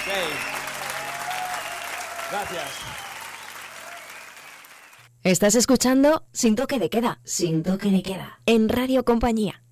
Gracias. Estás escuchando Sin Toque de Queda. Sin Toque de Queda. En Radio Compañía.